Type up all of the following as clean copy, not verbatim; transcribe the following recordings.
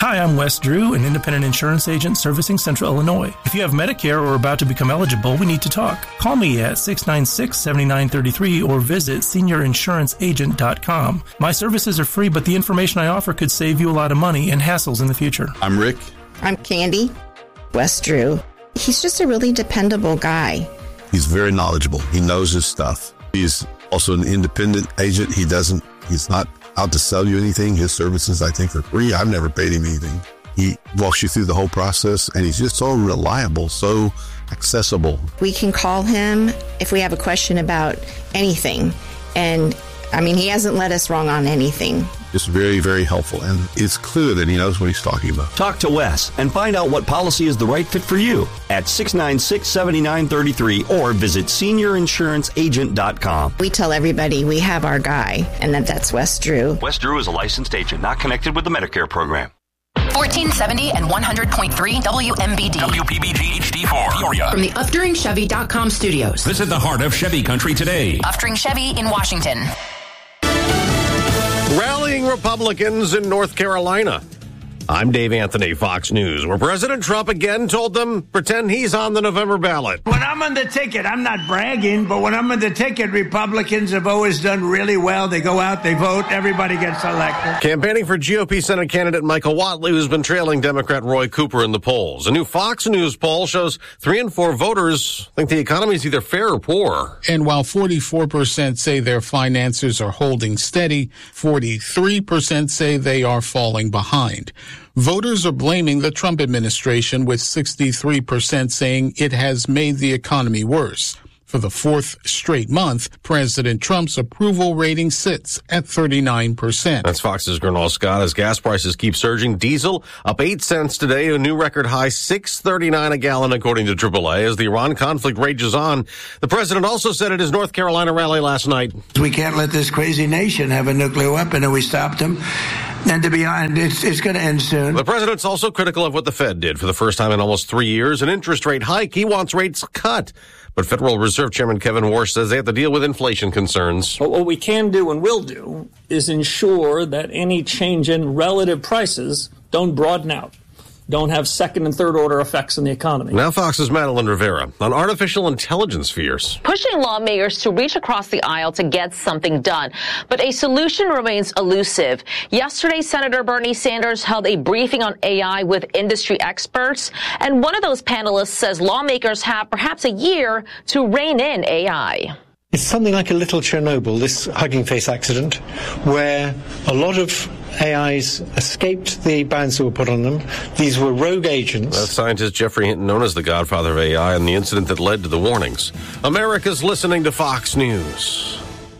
Hi, I'm Wes Drew, an independent insurance agent servicing Central Illinois. If you have Medicare or are about to become eligible, we need to talk. Call me at 696-7933 or visit seniorinsuranceagent.com. My services are free, but the information I offer could save you a lot of money and hassles in the future. I'm Rick. I'm Candy. Wes Drew. He's just a really dependable guy. He's very knowledgeable. He knows his stuff. He's also an independent agent. He's not out to sell you anything. His services, I think, are free. I've never paid him anything. He walks you through the whole process, and he's just so reliable, so accessible. We can call him if we have a question about anything. And, he hasn't led us wrong on anything. Just very, very helpful. And it's clear that he knows what he's talking about. Talk to Wes and find out what policy is the right fit for you at 696-7933 or visit seniorinsuranceagent.com. We tell everybody we have our guy, and that's Wes Drew. Wes Drew is a licensed agent not connected with the Medicare program. 1470 and 100.3 WMBD. WPBG HD4. Peoria. From the UfteringChevy.com studios. Visit the heart of Chevy country today. Uftering Chevy in Washington. Rallying Republicans in North Carolina. I'm Dave Anthony, Fox News, where President Trump again told them, pretend he's on the November ballot. When I'm on the ticket, I'm not bragging, but when I'm on the ticket, Republicans have always done really well. They go out, they vote, everybody gets elected. Campaigning for GOP Senate candidate Michael Whatley, who's been trailing Democrat Roy Cooper in the polls. A new Fox News poll shows 3 in 4 voters think the economy is either fair or poor. And while 44% say their finances are holding steady, 43% say they are falling behind. Voters are blaming the Trump administration, with 63% saying it has made the economy worse. For the 4th straight month, President Trump's approval rating sits at 39%. That's Fox's Gernal Scott. As gas prices keep surging, diesel up 8 cents today, a new record high, $6.39 a gallon, according to AAA. As the Iran conflict rages on, the president also said at his North Carolina rally last night, We can't let this crazy nation have a nuclear weapon, and we stopped them. And to be honest, it's going to end soon. The president's also critical of what the Fed did for the first time in almost 3 years, an interest rate hike. He wants rates cut. But Federal Reserve Chairman Kevin Warsh says they have to deal with inflation concerns. But what we can do and will do is ensure that any change in relative prices don't broaden out, don't have second and third order effects on the economy. Now Fox's Madeline Rivera on artificial intelligence fears. Pushing lawmakers to reach across the aisle to get something done. But a solution remains elusive. Yesterday, Senator Bernie Sanders held a briefing on AI with industry experts. And one of those panelists says lawmakers have perhaps a year to rein in AI. It's something like a little Chernobyl, this Hugging Face accident, where a lot of AIs escaped the bans that were put on them. These were rogue agents. That's scientist Jeffrey Hinton, known as the godfather of AI, and the incident that led to the warnings. America's listening to Fox News.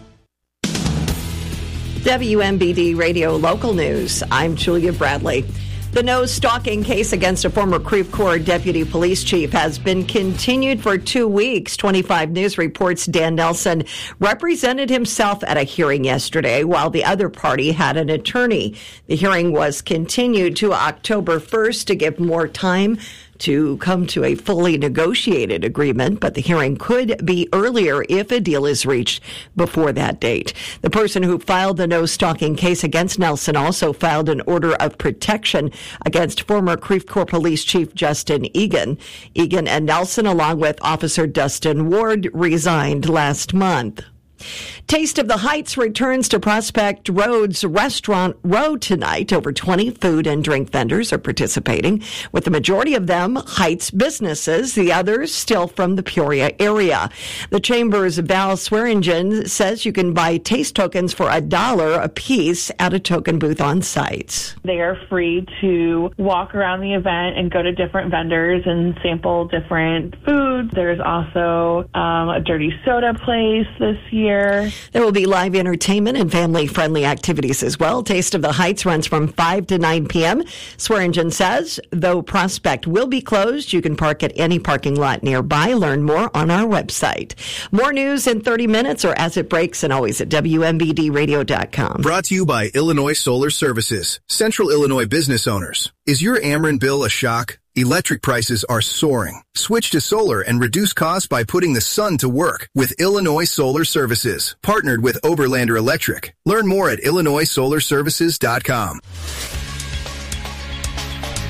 WMBD Radio Local News. I'm Julia Bradley. The nose stalking case against a former Creve Coeur deputy police chief has been continued for 2 weeks. 25 News reports Dan Nelson represented himself at a hearing yesterday while the other party had an attorney. The hearing was continued to October 1st to give more time to come to a fully negotiated agreement, but the hearing could be earlier if a deal is reached before that date. The person who filed the nose-stalking case against Nelson also filed an order of protection against former Creve Coeur Police Chief Justin Egan. Egan and Nelson, along with Officer Dustin Ward, resigned last month. Taste of the Heights returns to Prospect Road's Restaurant Row tonight. Over 20 food and drink vendors are participating, with the majority of them Heights businesses, the others still from the Peoria area. The Chamber's Val Swearingen says you can buy taste tokens for $1 a piece at a token booth on site. They are free to walk around the event and go to different vendors and sample different foods. There's also a dirty soda place this year. There will be live entertainment and family-friendly activities as well. Taste of the Heights runs from 5 to 9 p.m. Swearingen says, though Prospect will be closed, you can park at any parking lot nearby. Learn more on our website. More news in 30 minutes or as it breaks, and always at WMBDradio.com. Brought to you by Illinois Solar Services. Central Illinois business owners. Is your Ameren bill a shock? Electric prices are soaring. Switch to solar and reduce costs by putting the sun to work with Illinois Solar Services. Partnered with Oberlander Electric. Learn more at IllinoisSolarServices.com.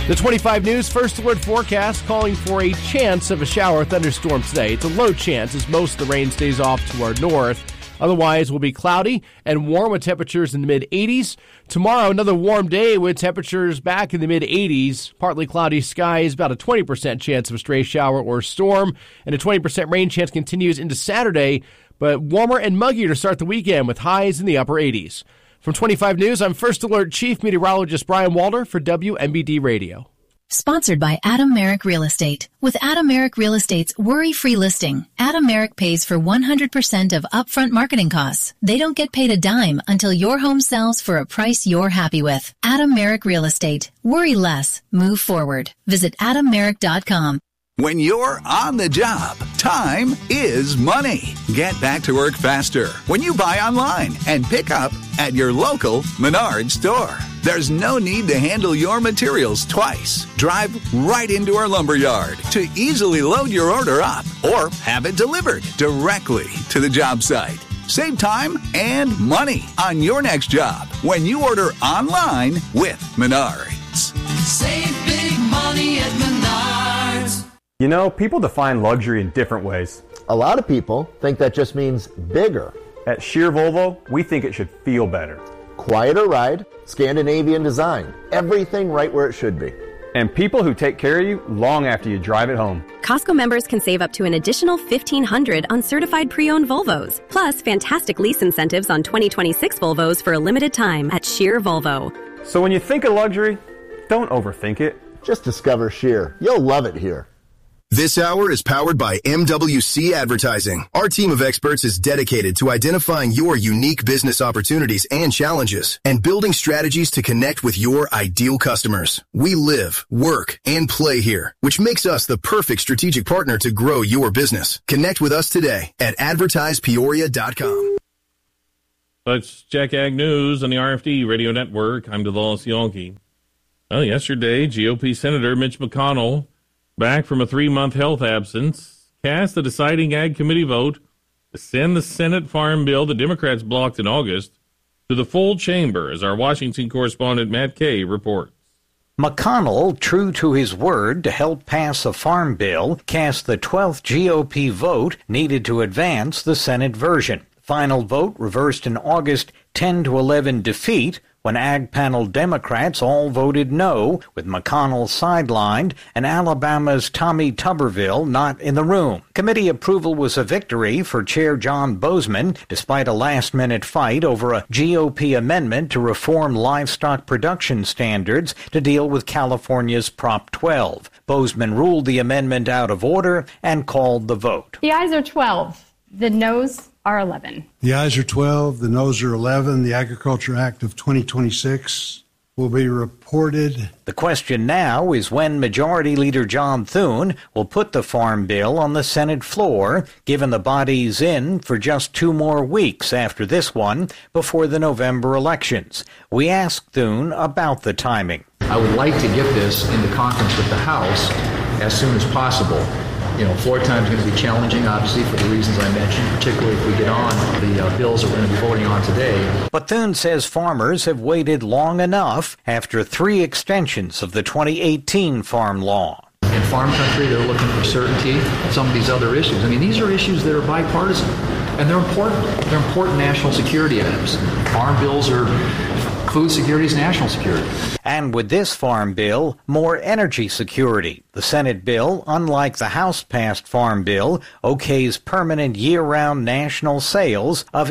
The 25 News First Alert forecast calling for a chance of a shower or thunderstorm today. It's a low chance as most of the rain stays off to our north. Otherwise, will be cloudy and warm with temperatures in the mid-80s. Tomorrow, another warm day with temperatures back in the mid-80s. Partly cloudy skies, about a 20% chance of a stray shower or storm. And a 20% rain chance continues into Saturday, but warmer and muggier to start the weekend with highs in the upper 80s. From 25 News, I'm First Alert Chief Meteorologist Brian Walter for WMBD Radio. Sponsored by Adam Merrick Real Estate. With Adam Merrick Real Estate's worry-free listing, Adam Merrick pays for 100% of upfront marketing costs. They don't get paid a dime until your home sells for a price you're happy with. Adam Merrick Real Estate. Worry less. Move forward. Visit AdamMerrick.com. When you're on the job, time is money. Get back to work faster when you buy online and pick up at your local Menards store. There's no need to handle your materials twice. Drive right into our lumberyard to easily load your order up or have it delivered directly to the job site. Save time and money on your next job when you order online with Menards. Save big money at Menards. You know, people define luxury in different ways. A lot of people think that just means bigger. At Scheer Volvo, we think it should feel better. Quieter ride, Scandinavian design, everything right where it should be. And people who take care of you long after you drive it home. Costco members can save up to an additional $1,500 on certified pre-owned Volvos. Plus, fantastic lease incentives on 2026 Volvos for a limited time at Scheer Volvo. So when you think of luxury, don't overthink it. Just discover Scheer. You'll love it here. This hour is powered by MWC Advertising. Our team of experts is dedicated to identifying your unique business opportunities and challenges and building strategies to connect with your ideal customers. We live, work, and play here, which makes us the perfect strategic partner to grow your business. Connect with us today at advertisepeoria.com. Let's check Ag News on the RFD Radio Network. I'm DeLawless Yonke. Well, yesterday, GOP Senator Mitch McConnell, back from a 3-month health absence, cast the deciding Ag Committee vote to send the Senate Farm Bill the Democrats blocked in August to the full chamber, as our Washington correspondent Matt Kay reports. McConnell, true to his word to help pass a farm bill, cast the 12th GOP vote needed to advance the Senate version. Final vote reversed an August 10-11 defeat when Ag panel Democrats all voted no, with McConnell sidelined and Alabama's Tommy Tuberville not in the room. Committee approval was a victory for Chair John Boozman, despite a last-minute fight over a GOP amendment to reform livestock production standards to deal with California's Prop 12. Boozman ruled the amendment out of order and called the vote. The ayes are 12. The noes are 11. The ayes are 12, the noes are 11. The Agriculture Act of 2026 will be reported. The question now is when Majority Leader John Thune will put the Farm Bill on the Senate floor, given the body's in for just 2 more weeks after this one before the November elections. We asked Thune about the timing. I would like to get this into conference with the House as soon as possible. You know, floor time is going to be challenging, obviously, for the reasons I mentioned, particularly if we get on the bills that we're going to be voting on today. But Thune says farmers have waited long enough after 3 extensions of the 2018 farm law. In farm country, they're looking for certainty. Some of these other issues. I mean, these are issues that are bipartisan, and they're important. They're important national security items. Farm bills are food security is national security. And with this farm bill, more energy security. The Senate bill, unlike the House-passed farm bill, okays permanent year-round national sales of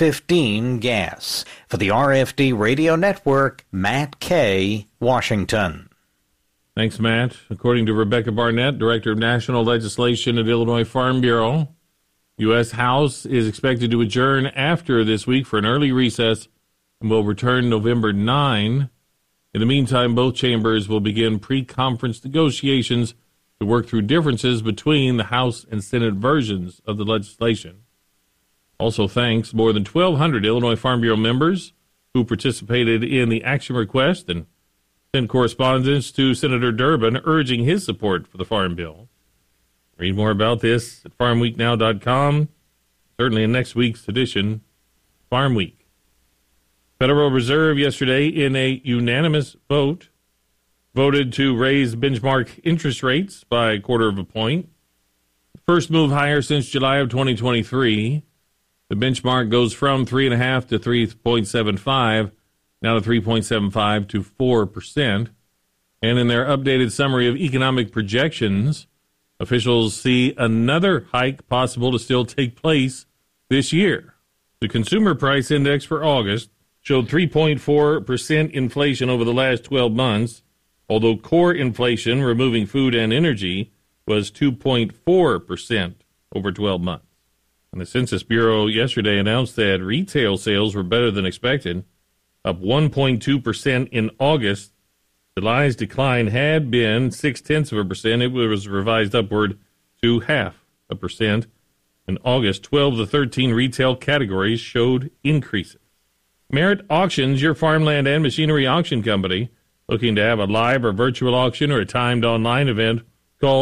E15 gas. For the RFD Radio Network, Matt Kay, Washington. Thanks, Matt. According to Rebecca Barnett, Director of National Legislation at Illinois Farm Bureau, U.S. House is expected to adjourn after this week for an early recess and will return November 9. In the meantime, both chambers will begin pre-conference negotiations to work through differences between the House and Senate versions of the legislation. Also, thanks more than 1,200 Illinois Farm Bureau members who participated in the action request and sent correspondence to Senator Durbin urging his support for the Farm Bill. Read more about this at farmweeknow.com, certainly in next week's edition, Farm Week. Federal Reserve yesterday in a unanimous vote voted to raise benchmark interest rates by a quarter of a point. First move higher since July of 2023. The benchmark goes from 3.5 to 3.75, now to 3.75 to 4%. And in their updated summary of economic projections, officials see another hike possible to still take place this year. The Consumer Price Index for August showed 3.4% inflation over the last 12 months, although core inflation, removing food and energy, was 2.4% over 12 months. And the Census Bureau yesterday announced that retail sales were better than expected, up 1.2% in August. July's decline had been 0.6%. It was revised upward to 0.5%. In August, 12 of the 13 retail categories showed increases. Merit Auctions, your farmland and machinery auction company, looking to have a live or virtual auction or a timed online event, call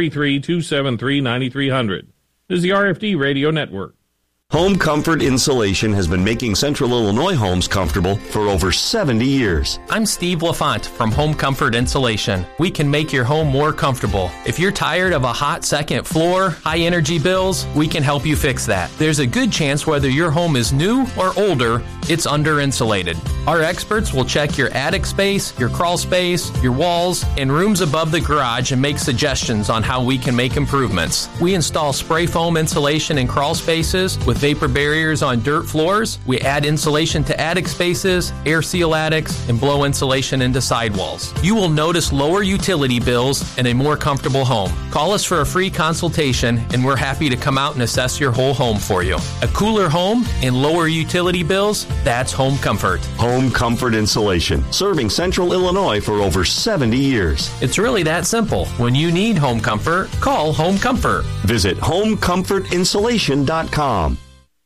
833-273-9300. This is the RFD Radio Network. Home Comfort Insulation has been making Central Illinois homes comfortable for over 70 years. I'm Steve LaFont from Home Comfort Insulation. We can make your home more comfortable. If you're tired of a hot second floor, high energy bills, we can help you fix that. There's a good chance whether your home is new or older, it's under insulated. Our experts will check your attic space, your crawl space, your walls, and rooms above the garage and make suggestions on how we can make improvements. We install spray foam insulation in crawl spaces with vapor barriers on dirt floors. We add insulation to attic spaces, air seal attics, and blow insulation into sidewalls. You will notice lower utility bills and a more comfortable home. Call us for a free consultation, and we're happy to come out and assess your whole home for you. A cooler home and lower utility bills, that's Home Comfort. Home Comfort Insulation, serving Central Illinois for over 70 years. It's really that simple. When you need home comfort, call Home Comfort. Visit homecomfortinsulation.com.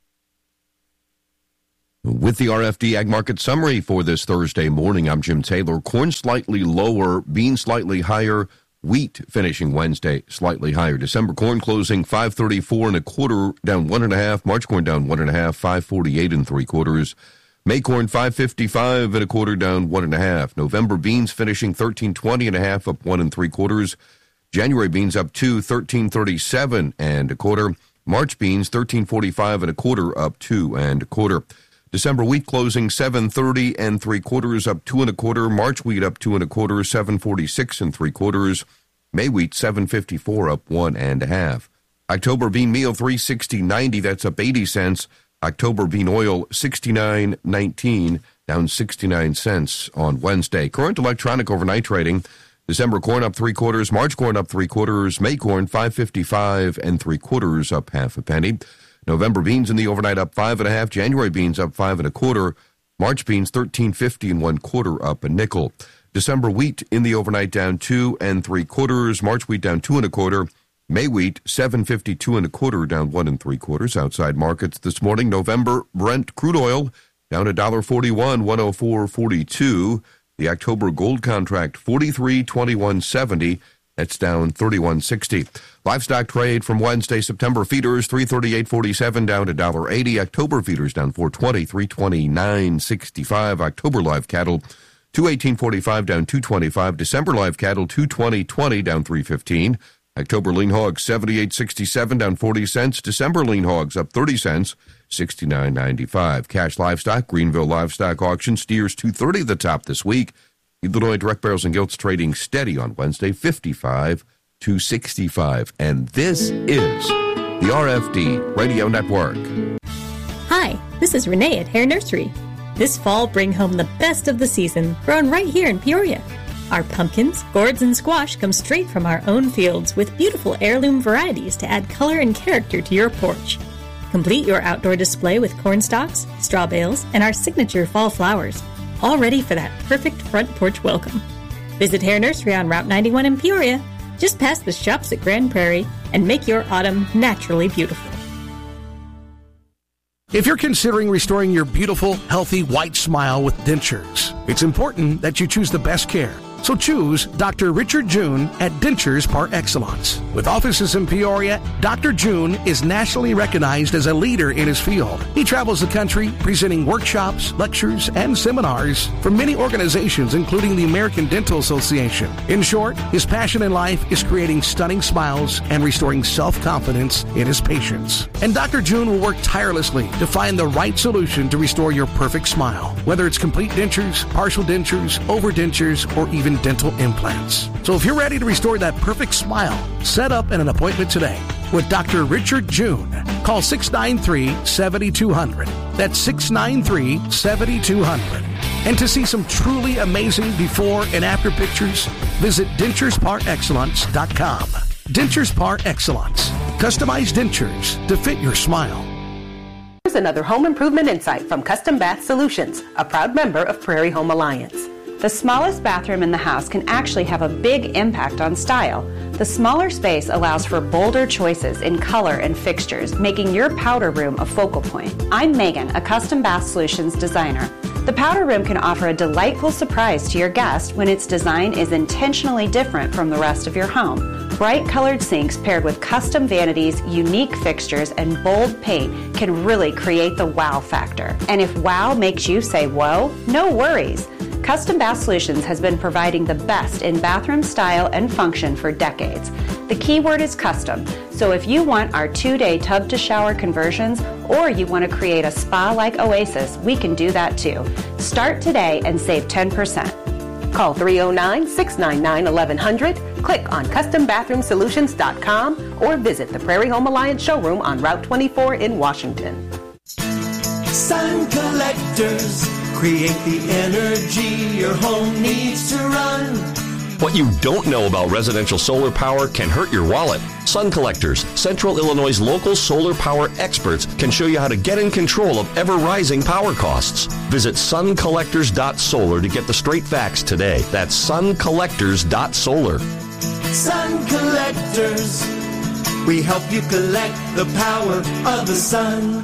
With the RFD Ag Market Summary for this Thursday morning, I'm Jim Taylor. Corn slightly lower, beans slightly higher, wheat finishing Wednesday slightly higher. December corn closing 534 1/4, down 1.5. March corn down 1.5, 548 3/4. May corn 555 1/4, down 1.5. November beans finishing 1320 1/2, up 1 3/4. January beans up 2, 1337 1/4. March beans 1345 1/4, up 2 1/4. December wheat closing 730 3/4, up 2 1/4. March wheat up 2 1/4, 746 3/4. May wheat 754, up 1 1/2. October bean meal 360.90, that's up 80 cents. October bean oil 69.19, down 69 cents on Wednesday. Current electronic overnight trading: December corn up 3/4, March corn up 3/4, May corn 555 3/4, up 0.5 penny. November beans in the overnight up 5 1/2, January beans up 5 1/4, March beans 1350 1/4, up a nickel. December wheat in the overnight down 2 3/4, March wheat down 2 1/4, May wheat 752 1/4, down 1 3/4. Outside markets this morning: November Brent crude oil down $1.41, 104.42. The October gold contract 43.2170. That's down 31.60. Livestock trade from Wednesday: September feeders 338.47, down $1.80. October feeders down 4.20, 329.65. October live cattle 218.45, down 225. December live cattle 220.20, down 315. October lean hogs 78.67, down 40 cents. December lean hogs up 30 cents, 69.95. Cash livestock: Greenville Livestock Auction, steers 230 the top this week. Illinois direct barrels and gilts trading steady on Wednesday, 55 to 65. And this is the RFD Radio Network. Hi, this is Renee at Hare Nursery. This fall, bring home the best of the season, grown right here in Peoria. Our pumpkins, gourds, and squash come straight from our own fields with beautiful heirloom varieties to add color and character to your porch. Complete your outdoor display with corn stalks, straw bales, and our signature fall flowers, all ready for that perfect front porch welcome. Visit Hare Nursery on Route 91 in Peoria, just past the shops at Grand Prairie, and make your autumn naturally beautiful. If you're considering restoring your beautiful, healthy, white smile with dentures, it's important that you choose the best care. So choose Dr. Richard June at Dentures Par Excellence. With offices in Peoria, Dr. June is nationally recognized as a leader in his field. He travels the country presenting workshops, lectures, and seminars for many organizations, including the American Dental Association. In short, his passion in life is creating stunning smiles and restoring self-confidence in his patients. And Dr. June will work tirelessly to find the right solution to restore your perfect smile, whether it's complete dentures, partial dentures, overdentures, or even dental implants. So if you're ready to restore that perfect smile, set up an appointment today with Dr. Richard June. Call 693-7200. That's 693-7200. And to see some truly amazing before and after pictures, visit denturesparexcellence.com. Dentures Par Excellence. Customized dentures to fit your smile. Here's another home improvement insight from Custom Bath Solutions, a proud member of Prairie Home Alliance. The smallest bathroom in the house can actually have a big impact on style. The smaller space allows for bolder choices in color and fixtures, making your powder room a focal point. I'm Megan, a Custom Bath Solutions designer. The powder room can offer a delightful surprise to your guest when its design is intentionally different from the rest of your home. Bright colored sinks paired with custom vanities, unique fixtures, and bold paint can really create the wow factor. And if wow makes you say whoa, no worries. Custom Bath Solutions has been providing the best in bathroom style and function for decades. The key word is custom, so if you want our 2-day tub-to-shower conversions or you want to create a spa-like oasis, we can do that too. Start today and save 10%. Call 309-699-1100, click on CustomBathroomSolutions.com, or visit the Prairie Home Alliance showroom on Route 24 in Washington. Sun Collectors create the energy your home needs to run. What you don't know about residential solar power can hurt your wallet. Sun Collectors, Central Illinois' local solar power experts, can show you how to get in control of ever-rising power costs. Visit suncollectors.solar to get the straight facts today. That's suncollectors.solar. Sun Collectors, we help you collect the power of the sun.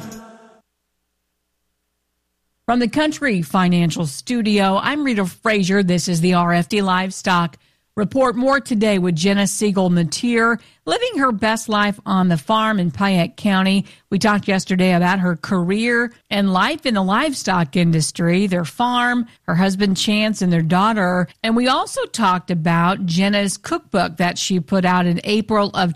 From the Country Financial Studio, I'm Rita Frazier. This is the RFD Livestock Report. More today with Jenna Siegel-Mateer, living her best life on the farm in Piatt County. We talked yesterday about her career and life in the livestock industry, their farm, her husband Chance, and their daughter. And we also talked about Jenna's cookbook that she put out in April of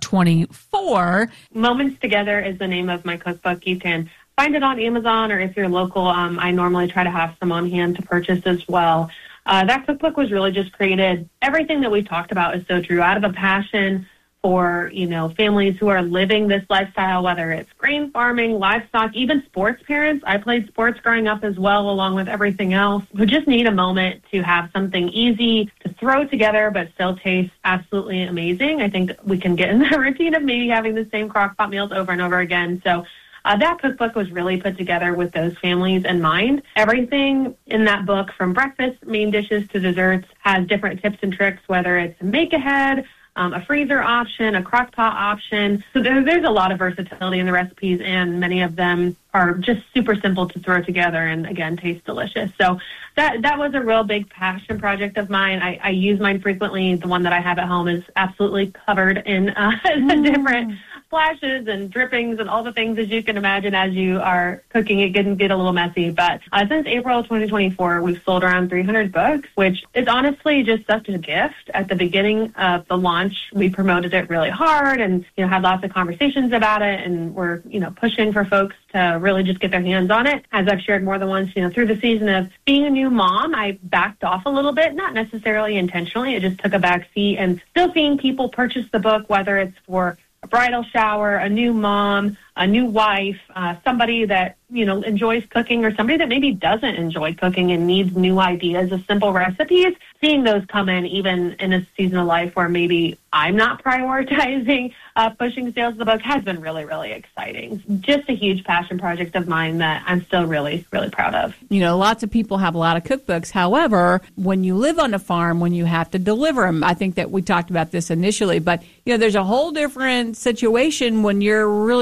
24. Moments Together is the name of my cookbook. You can find it on Amazon, or if you're local, I normally try to have some on hand to purchase as well. That cookbook was really just created. Everything that we talked about is so true. Out of a passion for, families who are living this lifestyle, whether it's grain farming, livestock, even sports parents. I played sports growing up as well, along with everything else, who just need a moment to have something easy to throw together, but still taste absolutely amazing. I think we can get in the routine of maybe having the same crock pot meals over and over again. So that cookbook was really put together with those families in mind. Everything in that book, from breakfast, main dishes to desserts, has different tips and tricks, whether it's a make-ahead, a freezer option, a crock pot option. So there's a lot of versatility in the recipes, and many of them are just super simple to throw together and, again, taste delicious. So that was a real big passion project of mine. I use mine frequently. The one that I have at home is absolutely covered in different splashes and drippings and all the things as you can imagine as you are cooking. It can get a little messy. But since April 2024, we've sold around 300 books, which is honestly just such a gift. At the beginning of the launch, we promoted it really hard and, had lots of conversations about it. And we're, pushing for folks to really just get their hands on it. As I've shared more than once, through the season of being a new mom, I backed off a little bit, not necessarily intentionally. It just took a back seat, and still seeing people purchase the book, whether it's for a bridal shower, a new mom, a new wife, somebody that, enjoys cooking, or somebody that maybe doesn't enjoy cooking and needs new ideas of simple recipes. Seeing those come in, even in a season of life where maybe I'm not prioritizing pushing sales of the book, has been really, really exciting. Just a huge passion project of mine that I'm still really, really proud of. Lots of people have a lot of cookbooks. However, when you live on a farm, when you have to deliver them, I think that we talked about this initially, but, there's a whole different situation when you're really, really busy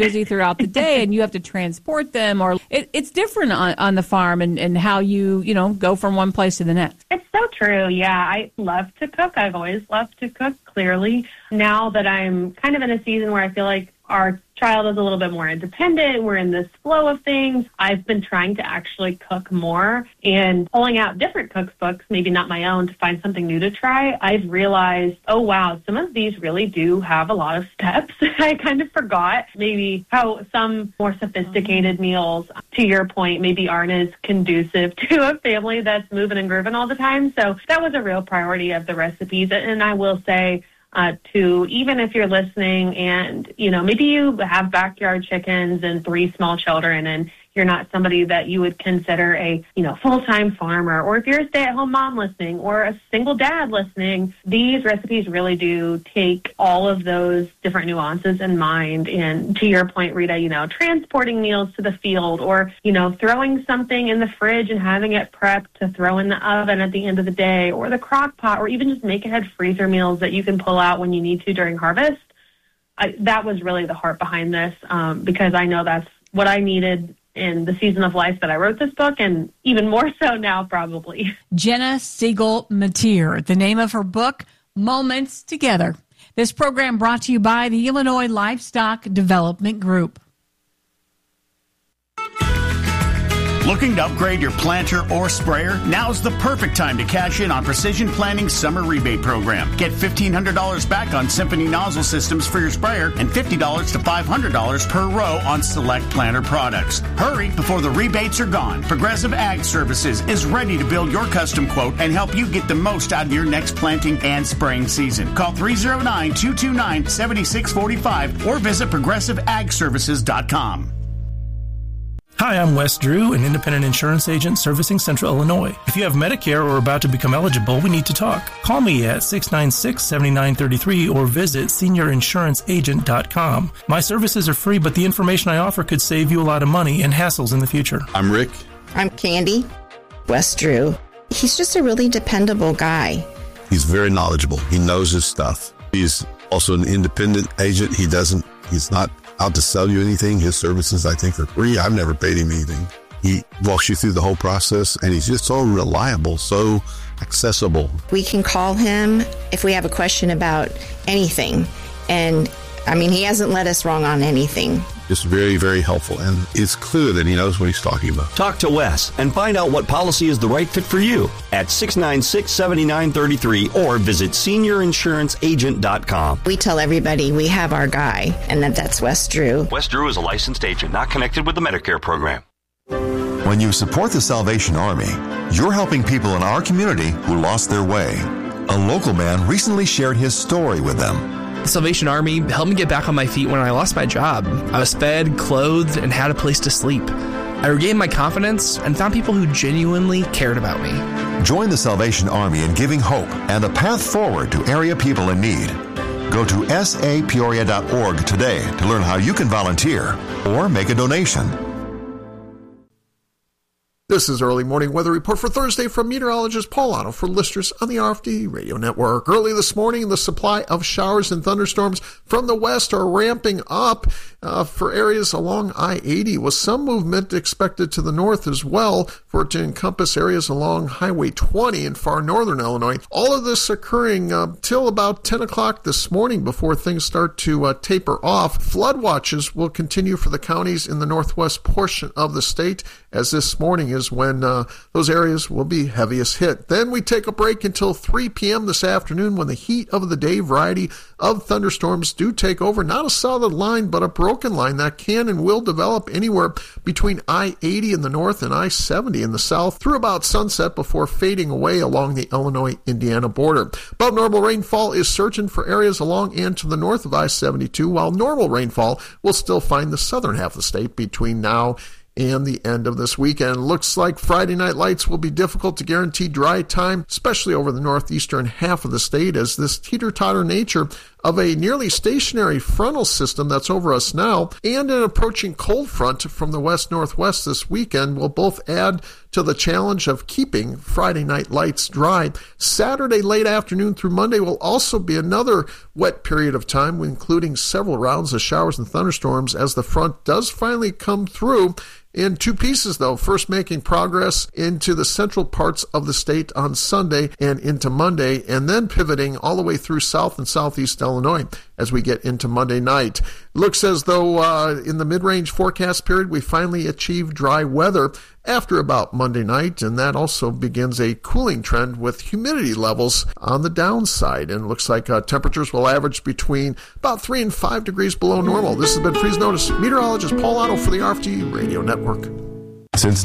busy throughout the day and you have to transport them, or it's different on the farm and how you go from one place to the next. It's so true. Yeah, I love to cook. I've always loved to cook, clearly. Now that I'm kind of in a season where I feel like our child is a little bit more independent, we're in this flow of things, I've been trying to actually cook more and pulling out different cookbooks, maybe not my own, to find something new to try. I've realized, oh, wow, some of these really do have a lot of steps. I kind of forgot maybe how some more sophisticated meals, to your point, maybe aren't as conducive to a family that's moving and grooving all the time. So that was a real priority of the recipes. And I will say, to even if you're listening and, maybe you have backyard chickens and 3 small children and you're not somebody that you would consider a, full-time farmer, or if you're a stay-at-home mom listening or a single dad listening, these recipes really do take all of those different nuances in mind. And to your point, Rita, transporting meals to the field, or, throwing something in the fridge and having it prepped to throw in the oven at the end of the day, or the crock pot, or even just make ahead freezer meals that you can pull out when you need to during harvest. That was really the heart behind this, because I know that's what I needed in the season of life that I wrote this book, and even more so now, probably. Jenna Siegel Mateer, the name of her book, Moments Together. This program brought to you by the Illinois Livestock Development Group. Looking to upgrade your planter or sprayer? Now's the perfect time to cash in on Precision Planning's summer rebate program. Get $1,500 back on Symphony nozzle systems for your sprayer and $50 to $500 per row on select planter products. Hurry before the rebates are gone. Progressive Ag Services is ready to build your custom quote and help you get the most out of your next planting and spraying season. Call 309-229-7645 or visit progressiveagservices.com. Hi, I'm Wes Drew, an independent insurance agent servicing Central Illinois. If you have Medicare or are about to become eligible, we need to talk. Call me at 696-7933 or visit seniorinsuranceagent.com. My services are free, but the information I offer could save you a lot of money and hassles in the future. I'm Rick. I'm Candy. Wes Drew. He's just a really dependable guy. He's very knowledgeable. He knows his stuff. He's also an independent agent. He's not out to sell you anything. His services, I think, are free. I've never paid him anything. He walks you through the whole process, and he's just so reliable, so accessible. We can call him if we have a question about anything. And, he hasn't led us wrong on anything. Just very, very helpful, and it's clear that he knows what he's talking about. Talk to Wes and find out what policy is the right fit for you at 696-7933 or visit seniorinsuranceagent.com. We tell everybody we have our guy, and that's Wes Drew. Wes Drew is a licensed agent, not connected with the Medicare program. When you support the Salvation Army, you're helping people in our community who lost their way. A local man recently shared his story with them. The Salvation Army helped me get back on my feet when I lost my job. I was fed, clothed, and had a place to sleep. I regained my confidence and found people who genuinely cared about me. Join the Salvation Army in giving hope and a path forward to area people in need. Go to sapeoria.org today to learn how you can volunteer or make a donation. This is Early Morning Weather Report for Thursday from meteorologist Paul Otto for listeners on the RFD Radio Network. Early this morning, the supply of showers and thunderstorms from the west are ramping up for areas along I-80, with some movement expected to the north as well for it to encompass areas along Highway 20 in far northern Illinois. All of this occurring till about 10 o'clock this morning before things start to taper off. Flood watches will continue for the counties in the northwest portion of the state, as this morning is when those areas will be heaviest hit. Then we take a break until 3 p.m. this afternoon when the heat of the day variety of thunderstorms do take over. Not a solid line, but a broken line that can and will develop anywhere between I-80 in the north and I-70 in the south through about sunset before fading away along the Illinois-Indiana border. Above normal rainfall is surging for areas along and to the north of I-72, while normal rainfall will still find the southern half of the state between now and the end of this weekend. Looks like Friday night lights will be difficult to guarantee dry time, especially over the northeastern half of the state, as this teeter-totter nature of a nearly stationary frontal system that's over us now and an approaching cold front from the west-northwest this weekend will both add to the challenge of keeping Friday night lights dry. Saturday late afternoon through Monday will also be another wet period of time, including several rounds of showers and thunderstorms as the front does finally come through in two pieces, though. First making progress into the central parts of the state on Sunday and into Monday, and then pivoting all the way through south and southeast Illinois as we get into Monday night. Looks as though in the mid-range forecast period, we finally achieve dry weather after about Monday night, and that also begins a cooling trend with humidity levels on the downside. And it looks like temperatures will average between about 3 and 5 degrees below normal. This has been Freeze Notice. Meteorologist Paul Otto for the RFD Radio Network. Since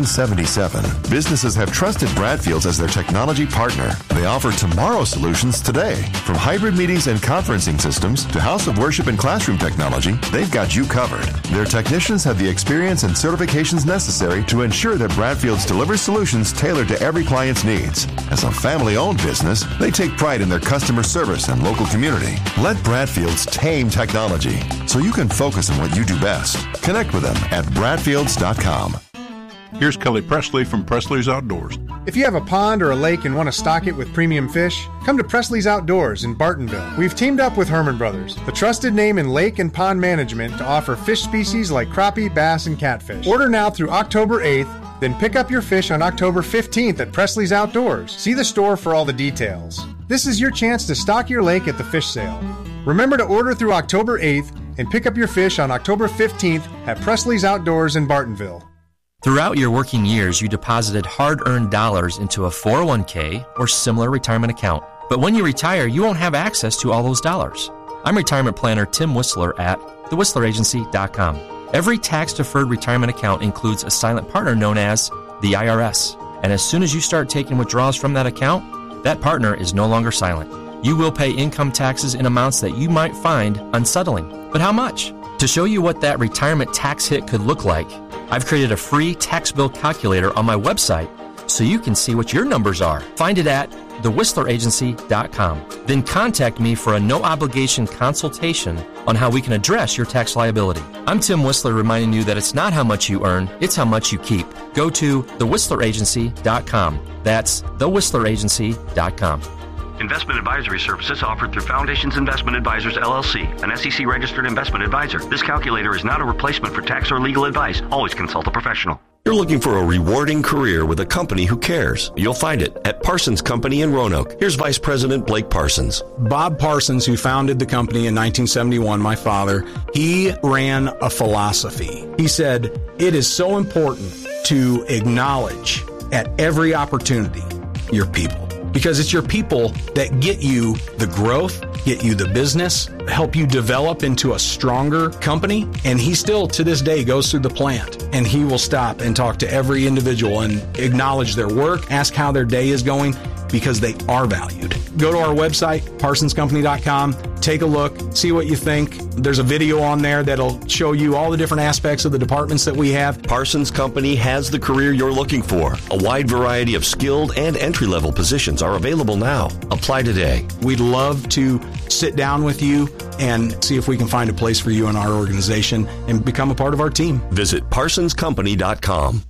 1977, businesses have trusted Bradfields as their technology partner. They offer tomorrow solutions today. From hybrid meetings and conferencing systems to house of worship and classroom technology, they've got you covered. Their technicians have the experience and certifications necessary to ensure that Bradfields delivers solutions tailored to every client's needs. As a family-owned business, they take pride in their customer service and local community. Let Bradfields tame technology so you can focus on what you do best. Connect with them at bradfields.com. Here's Kelly Presley from Presley's Outdoors. If you have a pond or a lake and want to stock it with premium fish, come to Presley's Outdoors in Bartonville. We've teamed up with Herman Brothers, the trusted name in lake and pond management, to offer fish species like crappie, bass, and catfish. Order now through October 8th, then pick up your fish on October 15th at Presley's Outdoors. See the store for all the details. This is your chance to stock your lake at the fish sale. Remember to order through October 8th and pick up your fish on October 15th at Presley's Outdoors in Bartonville. Throughout your working years, you deposited hard-earned dollars into a 401k or similar retirement account. But when you retire, you won't have access to all those dollars. I'm retirement planner Tim Whistler at thewhistleragency.com. Every tax-deferred retirement account includes a silent partner known as the IRS. And as soon as you start taking withdrawals from that account, that partner is no longer silent. You will pay income taxes in amounts that you might find unsettling. But how much? To show you what that retirement tax hit could look like, I've created a free tax bill calculator on my website so you can see what your numbers are. Find it at thewhistleragency.com. Then contact me for a no-obligation consultation on how we can address your tax liability. I'm Tim Whistler reminding you that it's not how much you earn, it's how much you keep. Go to thewhistleragency.com. That's thewhistleragency.com. Investment advisory services offered through Foundations Investment Advisors, LLC, an SEC-registered investment advisor. This calculator is not a replacement for tax or legal advice. Always consult a professional. You're looking for a rewarding career with a company who cares. You'll find it at Parsons Company in Roanoke. Here's Vice President Blake Parsons. Bob Parsons, who founded the company in 1971, my father, he ran a philosophy. He said, it is so important to acknowledge at every opportunity your people. Because it's your people that get you the growth, get you the business, help you develop into a stronger company. And he still, to this day, goes through the plant and he will stop and talk to every individual and acknowledge their work, ask how their day is going, because they are valued. Go to our website, parsonscompany.com, take a look, see what you think. There's a video on there that'll show you all the different aspects of the departments that we have. Parsons Company has the career you're looking for. A wide variety of skilled and entry-level positions are available now. Apply today. We'd love to sit down with you and see if we can find a place for you in our organization and become a part of our team. Visit parsonscompany.com.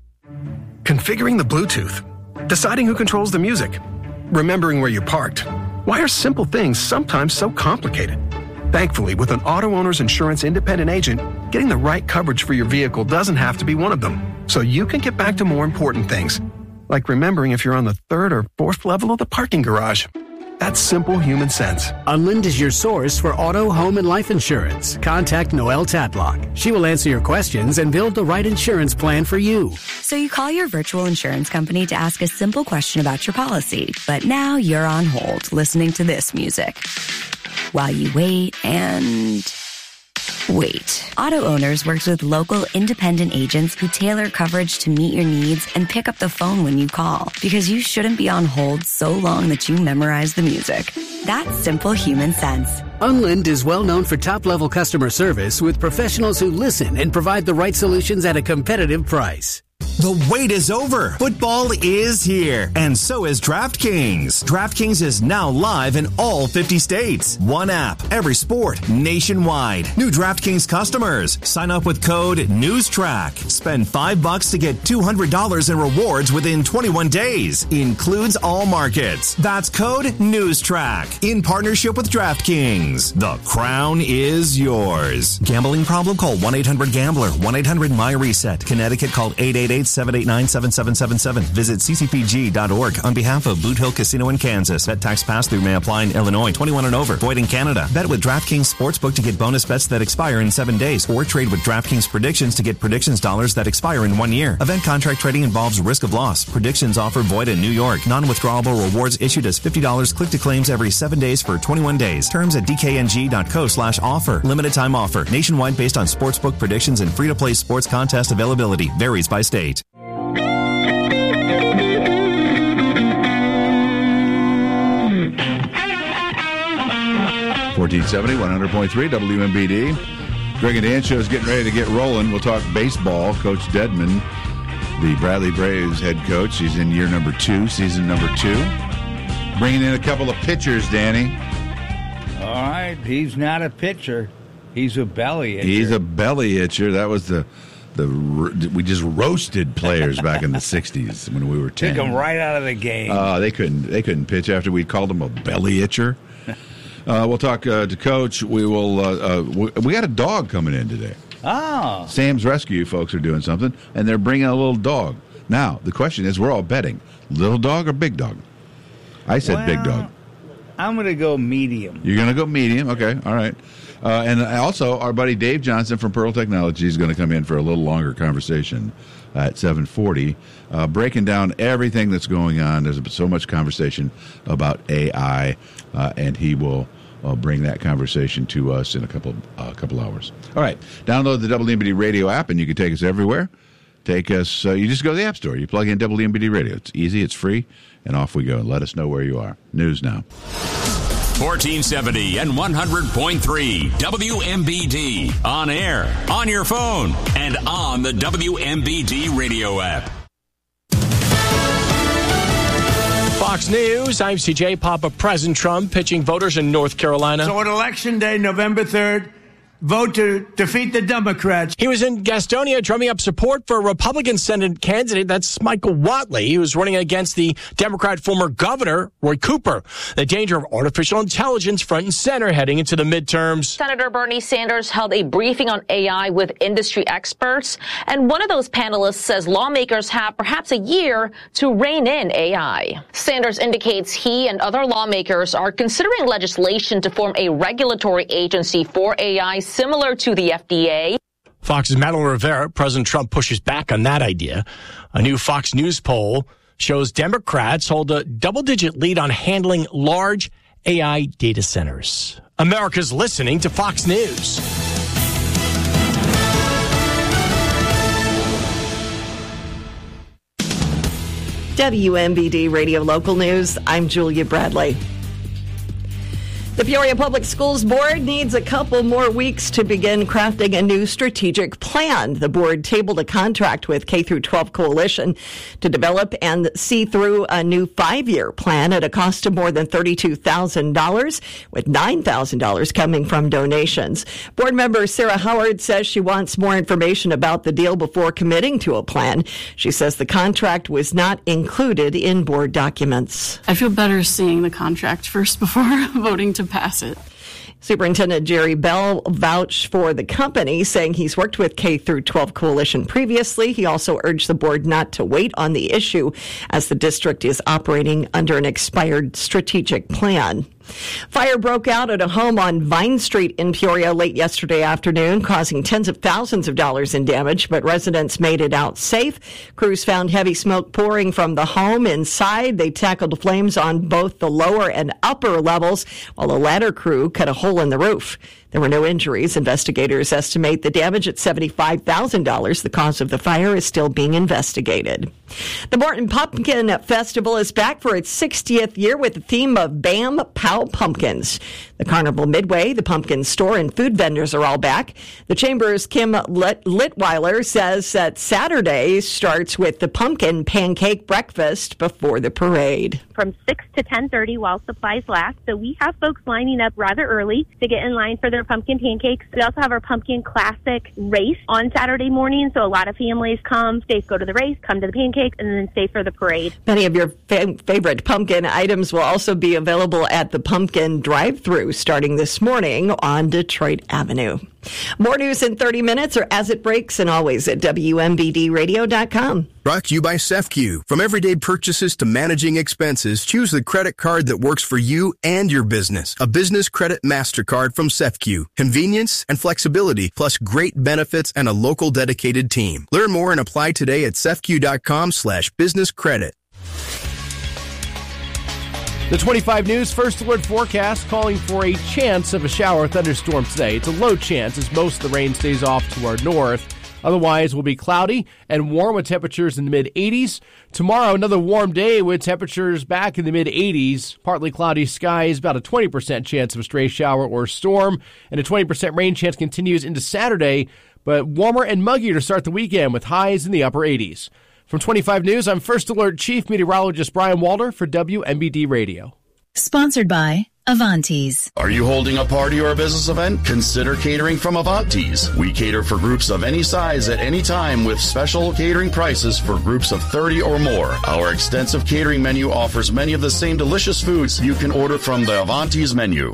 Configuring the Bluetooth, deciding who controls the music, remembering where you parked. Why are simple things sometimes so complicated? Thankfully, with an Auto Owners Insurance independent agent, getting the right coverage for your vehicle doesn't have to be one of them. So you can get back to more important things, like remembering if you're on the 3rd or 4th level of the parking garage. That's simple human sense. Unlind is your source for auto, home, and life insurance. Contact Noelle Tadlock. She will answer your questions and build the right insurance plan for you. So you call your virtual insurance company to ask a simple question about your policy, but now you're on hold listening to this music while you wait and wait. Auto Owners works with local independent agents who tailor coverage to meet your needs and pick up the phone when you call, because you shouldn't be on hold so long that you memorize the music. That's simple human sense. Unlind is well known for top-level customer service with professionals who listen and provide the right solutions at a competitive price. The wait is over. Football is here, and so is DraftKings. DraftKings is now live in all 50 states. One app, every sport, nationwide. New DraftKings customers, sign up with code NEWSTRACK. Spend $5 to get $200 in rewards within 21 days. Includes all markets. That's code NEWSTRACK. In partnership with DraftKings. The crown is yours. Gambling problem? Call 1-800-GAMBLER. 1-800-MY-RESET. Connecticut, call 888-789-7777. Visit ccpg.org on behalf of Boot Hill Casino in Kansas. Bet tax pass-through may apply in Illinois. 21 and over. Void in Canada. Bet with DraftKings Sportsbook to get bonus bets that expire in 7 days. Or trade with DraftKings Predictions to get predictions dollars that expire in 1 year. Event contract trading involves risk of loss. Predictions offer void in New York. Non-withdrawable rewards issued as $50 click to claims every 7 days for 21 days. Terms at dkng.co/offer. Limited time offer. Nationwide based on sportsbook predictions and free-to-play sports contest availability. Varies by state. 1470, 100.3 WMBD. Greg and Dan show is getting ready to get rolling. We'll talk baseball. Coach Dedman, the Bradley Braves head coach. He's in year number 2, season number 2. Bringing in a couple of pitchers, Danny. All right. He's not a pitcher. He's a belly itcher. He's a belly itcher. That was we just roasted players back in the 60s when we were 10. Took them right out of the game. They couldn't pitch after we called them a belly itcher. We'll talk to Coach. We got a dog coming in today. Oh. Sam's Rescue folks are doing something, and they're bringing a little dog. Now, the question is, we're all betting. Little dog or big dog? I said big dog. I'm going to go medium. You're going to go medium? Okay, all right. And also, our buddy Dave Johnson from Pearl Technology is going to come in for a little longer conversation at 7:40, breaking down everything that's going on. There's so much conversation about AI, and he will bring that conversation to us in a couple hours. All right, download the WMBD Radio app, and you can take us everywhere. Take us. You just go to the App Store. You plug in WMBD Radio. It's easy. It's free, and off we go. Let us know where you are. News now. 1470 and 100.3 WMBD. On air, on your phone, and on the WMBD Radio app. Fox News, I'm CJ Papa. President Trump pitching voters in North Carolina. So on Election Day, November 3rd, vote to defeat the Democrats. He was in Gastonia drumming up support for a Republican Senate candidate. That's Michael Whatley. He was running against the Democrat former governor, Roy Cooper. The danger of artificial intelligence front and center heading into the midterms. Senator Bernie Sanders held a briefing on AI with industry experts. And one of those panelists says lawmakers have perhaps a year to rein in AI. Sanders indicates he and other lawmakers are considering legislation to form a regulatory agency for AI similar to the FDA. Fox's Madeline Rivera. President Trump pushes back on that idea. A new Fox News poll shows Democrats hold a double-digit lead on handling large AI data centers. America's listening to Fox News. WMBD Radio Local News. I'm Julia Bradley. The Peoria Public Schools Board needs a couple more weeks to begin crafting a new strategic plan. The board tabled a contract with K-12 Coalition to develop and see through a new 5-year plan at a cost of more than $32,000, with $9,000 coming from donations. Board member Sarah Howard says she wants more information about the deal before committing to a plan. She says the contract was not included in board documents. I feel better seeing the contract first before voting to pass it. Superintendent Jerry Bell vouched for the company, saying he's worked with K-12 Coalition previously. He also urged the board not to wait on the issue as the district is operating under an expired strategic plan. Fire broke out at a home on Vine Street in Peoria late yesterday afternoon, causing tens of thousands of dollars in damage, but residents made it out safe. Crews found heavy smoke pouring from the home inside. They tackled flames on both the lower and upper levels, while a ladder crew cut a hole in the roof. There were no injuries. Investigators estimate the damage at $75,000. The cause of the fire is still being investigated. The Morton Pumpkin Festival is back for its 60th year with the theme of Bam Pow Pumpkins. The Carnival Midway, the pumpkin store, and food vendors are all back. The Chamber's Kim Litweiler says that Saturday starts with the pumpkin pancake breakfast before the parade. From 6 to 10:30 while supplies last. So we have folks lining up rather early to get in line for their pumpkin pancakes. We also have our pumpkin classic race on Saturday morning. So a lot of families come, go to the race, come to the pancakes, and then stay for the parade. Many of your favorite pumpkin items will also be available at the pumpkin drive-thru starting this morning on Detroit Avenue. More news in 30 minutes or as it breaks, and always at WMBDradio.com. Brought to you by CEFCU. From everyday purchases to managing expenses, choose the credit card that works for you and your business. A business credit MasterCard from CEFCU. Convenience and flexibility, plus great benefits and a local dedicated team. Learn more and apply today at CEFCU.com/businesscredit. The 25 News First Alert forecast calling for a chance of a shower or thunderstorm today. It's a low chance as most of the rain stays off to our north. Otherwise, will be cloudy and warm with temperatures in the mid-80s. Tomorrow, another warm day with temperatures back in the mid-80s. Partly cloudy skies, about a 20% chance of a stray shower or storm. And a 20% rain chance continues into Saturday, but warmer and muggier to start the weekend with highs in the upper 80s. From 25 News, I'm First Alert Chief Meteorologist Brian Walter for WMBD Radio. Sponsored by Avantes. Are you holding a party or a business event? Consider catering from Avantes. We cater for groups of any size at any time with special catering prices for groups of 30 or more. Our extensive catering menu offers many of the same delicious foods you can order from the Avantes menu.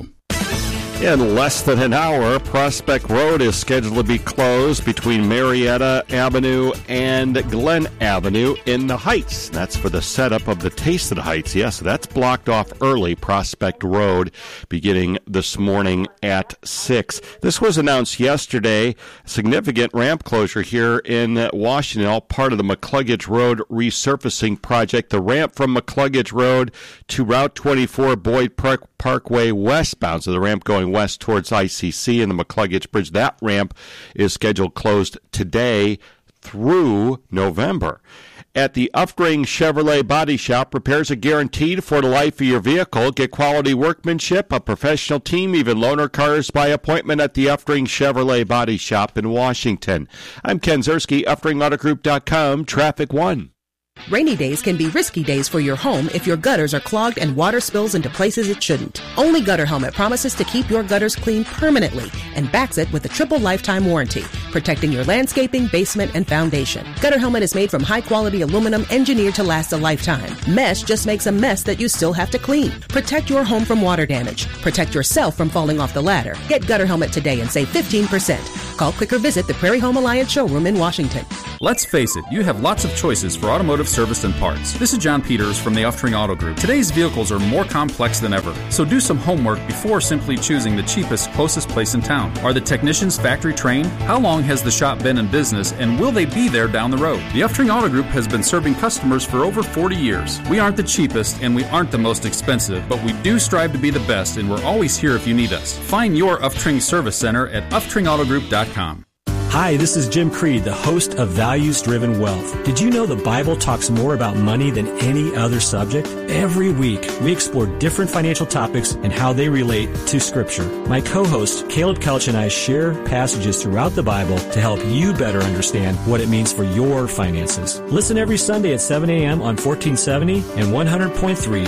In less than an hour, Prospect Road is scheduled to be closed between Marietta Avenue and Glen Avenue in the Heights. That's for the setup of the Taste of the Heights. Yes, that's blocked off early, Prospect Road, beginning this morning at 6. This was announced yesterday. Significant ramp closure here in Washington, all part of the McCluggage Road resurfacing project. The ramp from McCluggage Road to Route 24 Boyd Parkway westbound, so the ramp going west towards ICC and the McCluggage Bridge. That ramp is scheduled closed today through November. At the Uftring Chevrolet Body Shop, repairs are guaranteed for the life of your vehicle. Get quality workmanship, a professional team, even loaner cars by appointment at the Uftring Chevrolet Body Shop in Washington. I'm Ken Zerski, UfteringAutoGroup.com, Traffic 1. Rainy days can be risky days for your home if your gutters are clogged and water spills into places it shouldn't. Only Gutter Helmet promises to keep your gutters clean permanently and backs it with a triple lifetime warranty, protecting your landscaping, basement, and foundation. Gutter Helmet is made from high-quality aluminum engineered to last a lifetime. Mesh just makes a mess that you still have to clean. Protect your home from water damage. Protect yourself from falling off the ladder. Get Gutter Helmet today and save 15%. Call, click, or visit the Prairie Home Alliance showroom in Washington. Let's face it, you have lots of choices for automotive service and parts. This is John Peters from the Uftring Auto Group. Today's vehicles are more complex than ever, so do some homework before simply choosing the cheapest, closest place in town. Are the technicians factory trained? How long has the shop been in business, and will they be there down the road? The Uftring Auto Group has been serving customers for over 40 years. We aren't the cheapest, and we aren't the most expensive, but we do strive to be the best, and we're always here if you need us. Find your Uftring Service Center at UfteringAutoGroup.com. Hi, this is Jim Creed, the host of Values Driven Wealth. Did you know the Bible talks more about money than any other subject? Every week, we explore different financial topics and how they relate to Scripture. My co-host, Caleb Couch, and I share passages throughout the Bible to help you better understand what it means for your finances. Listen every Sunday at 7 a.m. on 1470 and 100.3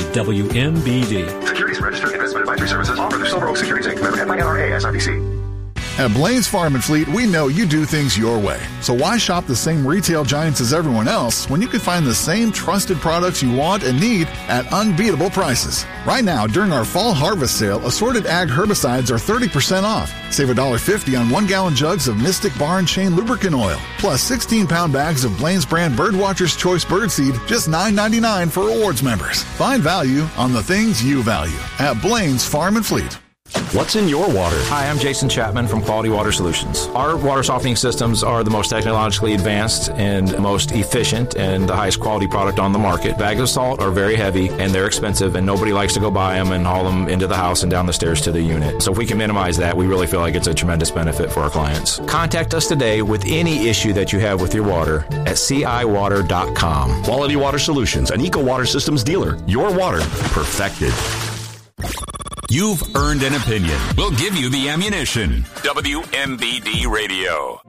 WMBD. Securities Registered Investment Advisory Services offer through Silver Oak Securities Inc. Member FINRA SIPC. At Blaine's Farm and Fleet, we know you do things your way. So why shop the same retail giants as everyone else when you can find the same trusted products you want and need at unbeatable prices? Right now, during our fall harvest sale, assorted ag herbicides are 30% off. Save $1.50 on 1-gallon jugs of Mystic Bar and Chain lubricant oil, plus 16-pound bags of Blaine's brand Birdwatcher's Choice Birdseed, just $9.99 for rewards members. Find value on the things you value at Blaine's Farm and Fleet. What's in your water? Hi, I'm Jason Chapman from Quality Water Solutions. Our water softening systems are the most technologically advanced and most efficient and the highest quality product on the market. Bags of salt are very heavy and they're expensive, and nobody likes to go buy them and haul them into the house and down the stairs to the unit. So if we can minimize that, we really feel like it's a tremendous benefit for our clients. Contact us today with any issue that you have with your water at ciwater.com. Quality Water Solutions, an Eco Water Systems dealer. Your water perfected. You've earned an opinion. We'll give you the ammunition. WMBD Radio.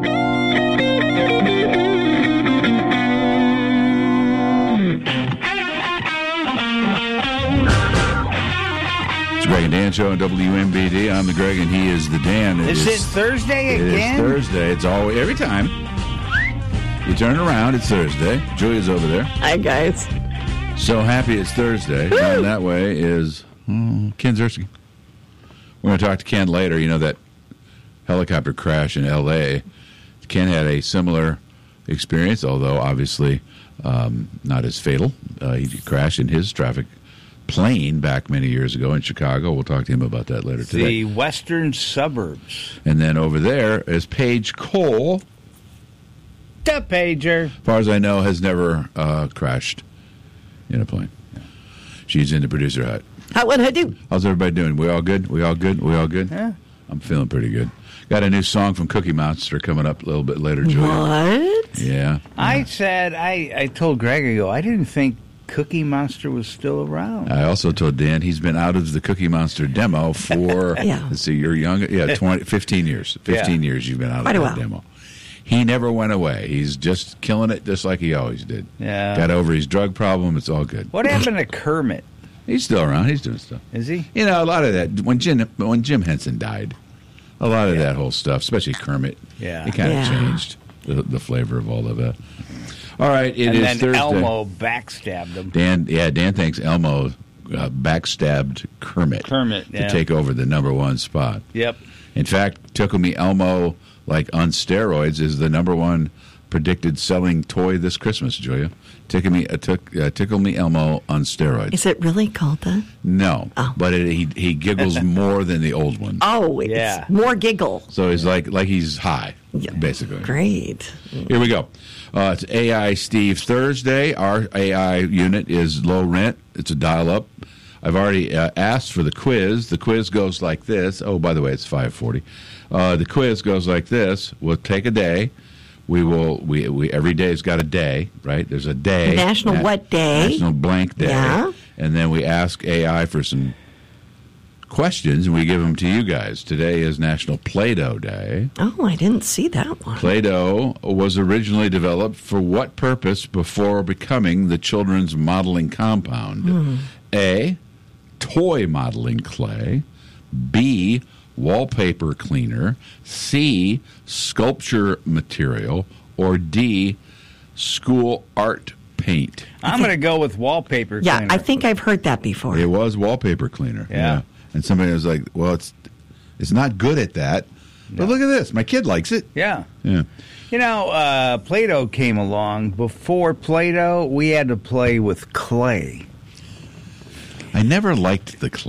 It's Greg and Dan Show on WMBD. I'm the Greg and he is the Dan. Is it Thursday again? It is Thursday. It's always, every time. You turn around, it's Thursday. Julia's over there. Hi, guys. So happy it's Thursday. Down that way is Ken Ziersky. We're going to talk to Ken later. You know that helicopter crash in L.A. Ken had a similar experience, although obviously not as fatal. He crashed in his traffic plane back many years ago in Chicago. We'll talk to him about that later today. The western suburbs. And then over there is Paige Cole. The pager. As far as I know, has never crashed in a plane. She's in the producer hut. How would I do? How's everybody doing? We all good? We all good? We all good? Yeah. I'm feeling pretty good. Got a new song from Cookie Monster coming up a little bit later, Julia. What? Yeah. I said, I told Greg, I didn't think Cookie Monster was still around. I also told Dan he's been out of the Cookie Monster demo for, let's see, you're young, 15 years. 15 years you've been out of that demo. He never went away. He's just killing it just like he always did. Yeah. Got over his drug problem. It's all good. What happened to Kermit? He's still around. He's doing stuff. Is he? You know, a lot of that, when Jim Henson died, a lot of that whole stuff, especially Kermit, it kind of changed the flavor of all of that. All right, it is Thursday. And then Elmo backstabbed him. Dan thinks Elmo backstabbed Kermit to take over the number one spot. Yep. In fact, Tickle Me Elmo, like on steroids, is the number one predicted selling toy this Christmas, Julia. Tickle Me Elmo on steroids. Is it really called that? No, but he giggles more than the old one. Oh, it's more giggle. So he's like he's high, basically. Great. Here we go. It's AI Steve Thursday. Our AI unit is low rent. It's a dial-up. I've already asked for the quiz. The quiz goes like this. Oh, by the way, it's 5:40. The quiz goes like this. We'll take a day. We every day's got a day, right? There's a day. National what day? National blank day. Yeah. And then we ask AI for some questions, and we give them to you guys. Today is National Play-Doh Day. Oh, I didn't see that one. Play-Doh was originally developed for what purpose before becoming the children's modeling compound? A, toy modeling clay. B, wallpaper cleaner. C, sculpture material. Or D, school art paint. I'm going to go with wallpaper cleaner. Yeah, I think I've heard that before. It was wallpaper cleaner. Yeah. And somebody was like, well, it's not good at that. But look at this. My kid likes it. Yeah. You know, Play-Doh came along. Before Play-Doh, we had to play with clay. I never liked the clay.